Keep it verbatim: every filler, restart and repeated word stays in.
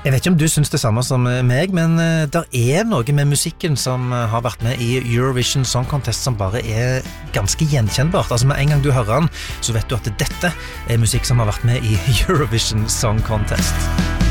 Jeg vet ikke om du synes det samme som meg, men det er noe med musikken som har vært med i Eurovision Song Contest som bare er ganske gjenkjennbart. Altså med en gang du hører den, så vet du at dette er musikk som har vært med i Eurovision Song Contest.